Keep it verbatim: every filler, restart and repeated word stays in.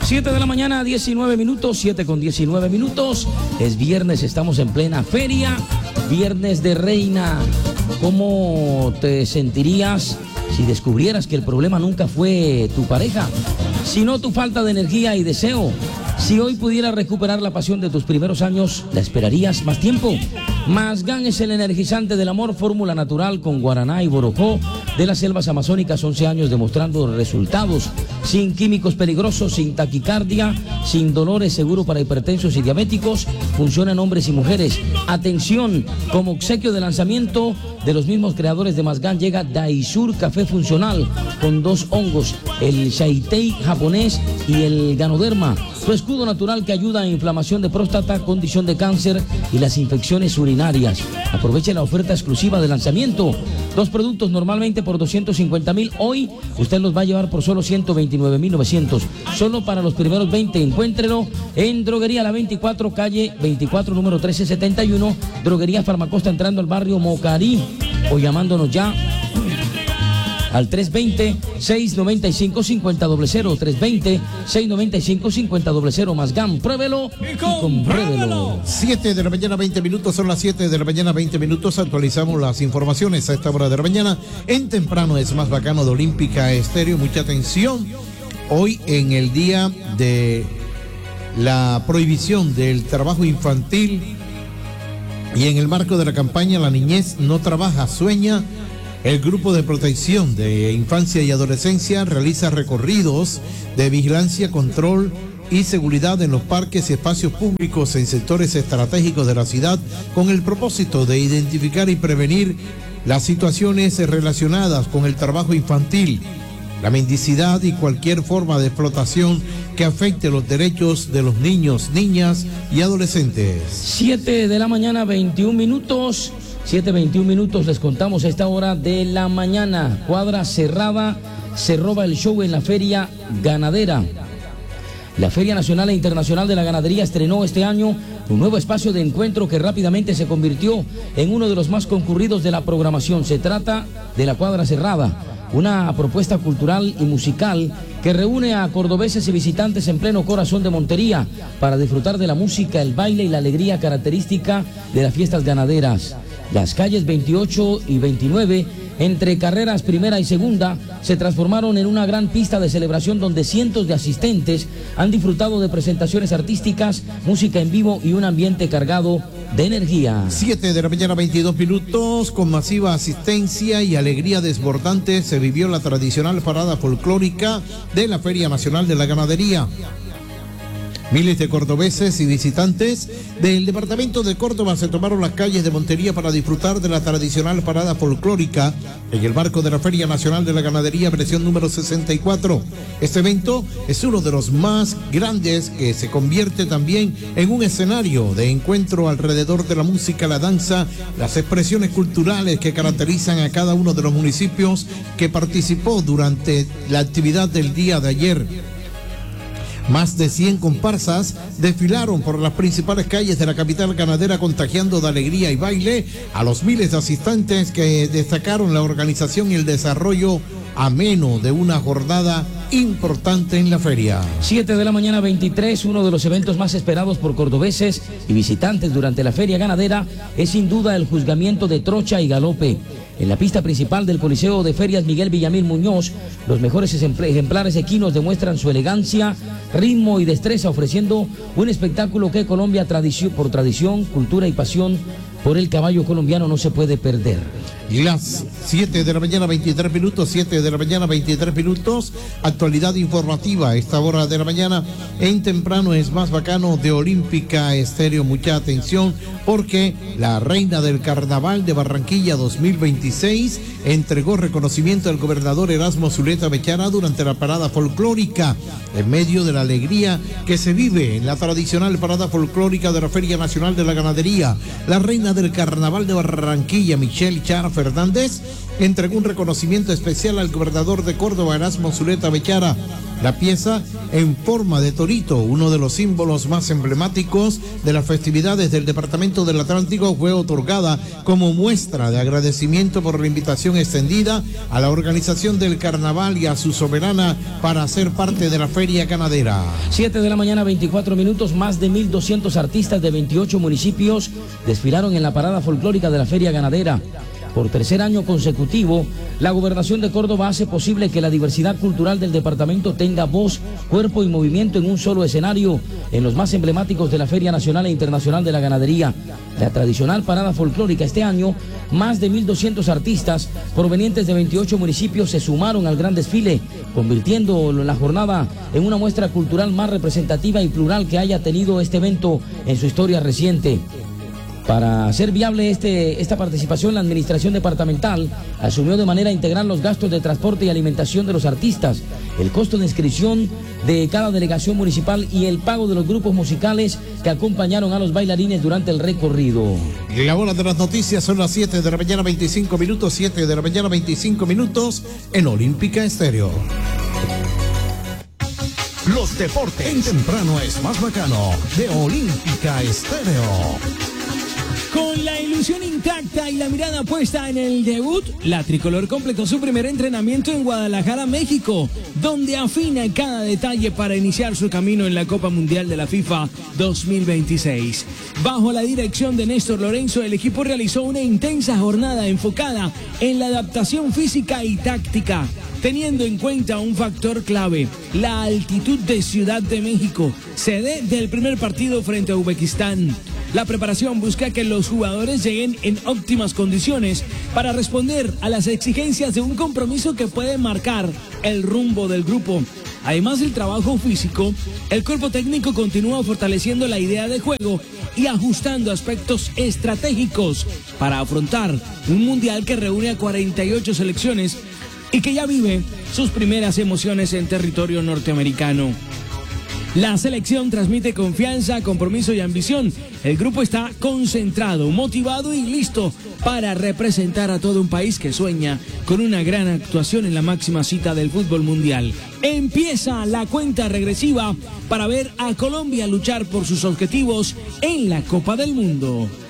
siete de la mañana, diecinueve minutos, siete con diecinueve minutos. Es viernes, estamos en plena feria, viernes de reina. ¿Cómo te sentirías si descubrieras que el problema nunca fue tu pareja, sino tu falta de energía y deseo? Si hoy pudieras recuperar la pasión de tus primeros años, ¿la esperarías más tiempo? Masgan es el energizante del amor, fórmula natural con guaraná y borojó de las selvas amazónicas, once años demostrando resultados, sin químicos peligrosos, sin taquicardia, sin dolores, seguro para hipertensos y diabéticos, funciona en hombres y mujeres. Atención, como obsequio de lanzamiento de los mismos creadores de Masgan llega Daisur Café Funcional con dos hongos, el Shaitei japonés y el Ganoderma, su escudo natural que ayuda a inflamación de próstata, condición de cáncer y las infecciones urinarias. Aproveche la oferta exclusiva de lanzamiento. Dos productos normalmente por doscientos cincuenta mil. Hoy usted los va a llevar por solo ciento veintinueve mil novecientos. Solo para los primeros veinte. Encuéntrelo en Droguería La veinticuatro, calle veinticuatro, número trece setenta y uno. Droguería Farmacosta, entrando al barrio Mocarí. O llamándonos ya al tres veinte, seiscientos noventa y cinco, cincuenta cero cero, tres veinte, seiscientos noventa y cinco, cincuenta cero cero. Masgan, pruébelo y compruébelo. siete de la mañana, veinte minutos, son las siete de la mañana, veinte minutos. Actualizamos las informaciones a esta hora de la mañana. En temprano es más bacano de Olímpica Estéreo. Mucha atención. Hoy, en el día de la prohibición del trabajo infantil y en el marco de la campaña La Niñez No Trabaja, Sueña, el Grupo de Protección de Infancia y Adolescencia realiza recorridos de vigilancia, control y seguridad en los parques y espacios públicos en sectores estratégicos de la ciudad con el propósito de identificar y prevenir las situaciones relacionadas con el trabajo infantil, la mendicidad y cualquier forma de explotación que afecte los derechos de los niños, niñas y adolescentes. siete de la mañana, veintiún minutos. siete veintiún minutos, les contamos a esta hora de la mañana. Cuadra cerrada, se roba el show en la Feria Ganadera. La Feria Nacional e Internacional de la Ganadería estrenó este año un nuevo espacio de encuentro que rápidamente se convirtió en uno de los más concurridos de la programación. Se trata de la Cuadra Cerrada, una propuesta cultural y musical que reúne a cordobeses y visitantes en pleno corazón de Montería para disfrutar de la música, el baile y la alegría característica de las fiestas ganaderas. Las calles veintiocho y veintinueve, entre carreras primera y segunda, se transformaron en una gran pista de celebración donde cientos de asistentes han disfrutado de presentaciones artísticas, música en vivo y un ambiente cargado de energía. siete de la mañana, veintidós minutos, con masiva asistencia y alegría desbordante se vivió la tradicional parada folclórica de la Feria Nacional de la Ganadería. Miles de cordobeses y visitantes del departamento de Córdoba se tomaron las calles de Montería para disfrutar de la tradicional parada folclórica en el marco de la Feria Nacional de la Ganadería, versión número sesenta y cuatro. Este evento es uno de los más grandes que se convierte también en un escenario de encuentro alrededor de la música, la danza, las expresiones culturales que caracterizan a cada uno de los municipios que participó durante la actividad del día de ayer. Más de cien comparsas desfilaron por las principales calles de la capital ganadera, contagiando de alegría y baile a los miles de asistentes que destacaron la organización y el desarrollo ameno de una jornada importante en la feria. siete de la mañana, veintitrés, uno de los eventos más esperados por cordobeses y visitantes durante la feria ganadera es sin duda el juzgamiento de trocha y galope. En la pista principal del Coliseo de Ferias Miguel Villamil Muñoz, los mejores ejemplares equinos demuestran su elegancia, ritmo y destreza, ofreciendo un espectáculo que Colombia, tradición, por tradición, cultura y pasión por el caballo colombiano, no se puede perder. Las siete de la mañana, veintitrés minutos, siete de la mañana, veintitrés minutos, actualidad informativa a esta hora de la mañana. En temprano es más bacano de Olímpica Estéreo. Mucha atención porque la reina del Carnaval de Barranquilla dos mil veintiséis entregó reconocimiento al gobernador Erasmo Zuleta Bechara durante la parada folclórica, en medio de la alegría que se vive en la tradicional parada folclórica de la Feria Nacional de la Ganadería. La reina del Carnaval de Barranquilla, Michelle Char Fernández entregó un reconocimiento especial al gobernador de Córdoba, Erasmo Zuleta Bechara. La pieza, en forma de torito, uno de los símbolos más emblemáticos de las festividades del Departamento del Atlántico, fue otorgada como muestra de agradecimiento por la invitación extendida a la organización del carnaval y a su soberana para ser parte de la feria ganadera. siete de la mañana, veinticuatro minutos, más de mil doscientos artistas de veintiocho municipios desfilaron en la parada folclórica de la feria ganadera. Por tercer año consecutivo, la Gobernación de Córdoba hace posible que la diversidad cultural del departamento tenga voz, cuerpo y movimiento en un solo escenario, en los más emblemáticos de la Feria Nacional e Internacional de la Ganadería. La tradicional parada folclórica este año, más de mil doscientos artistas provenientes de veintiocho municipios se sumaron al gran desfile, convirtiendo la jornada en una muestra cultural más representativa y plural que haya tenido este evento en su historia reciente. Para hacer viable este, esta participación, la administración departamental asumió de manera integral los gastos de transporte y alimentación de los artistas, el costo de inscripción de cada delegación municipal y el pago de los grupos musicales que acompañaron a los bailarines durante el recorrido. Y la hora de las noticias son las siete de la mañana, veinticinco minutos, siete de la mañana, veinticinco minutos en Olímpica Estéreo. Los deportes en temprano es más bacano de Olímpica Estéreo. Con la ilusión intacta y la mirada puesta en el debut, la tricolor completó su primer entrenamiento en Guadalajara, México, donde afina cada detalle para iniciar su camino en la Copa Mundial de la FIFA dos mil veintiséis. Bajo la dirección de Néstor Lorenzo, el equipo realizó una intensa jornada enfocada en la adaptación física y táctica, teniendo en cuenta un factor clave: la altitud de Ciudad de México, sede del primer partido frente a Uzbekistán. La preparación busca que los jugadores lleguen en óptimas condiciones para responder a las exigencias de un compromiso que puede marcar el rumbo del grupo. Además del trabajo físico, el cuerpo técnico continúa fortaleciendo la idea de juego y ajustando aspectos estratégicos para afrontar un mundial que reúne a cuarenta y ocho selecciones y que ya vive sus primeras emociones en territorio norteamericano. La selección transmite confianza, compromiso y ambición. El grupo está concentrado, motivado y listo para representar a todo un país que sueña con una gran actuación en la máxima cita del fútbol mundial. Empieza la cuenta regresiva para ver a Colombia luchar por sus objetivos en la Copa del Mundo.